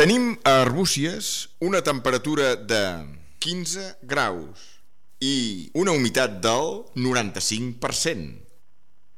Tenim a Arbúcies una temperatura de 15 graus i una humitat del 95%.